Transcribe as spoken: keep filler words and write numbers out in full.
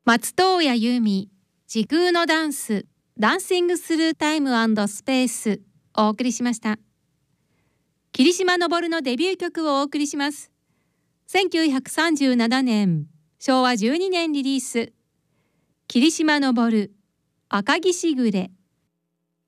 松任谷由実、時空のダンス、ダンシングスルータイム&スペースお送りしました。霧島昇のデビュー曲をお送りします。せんきゅうひゃくさんじゅうななねん、しょうわじゅうにねんリリース、霧島昇、赤城しぐれ。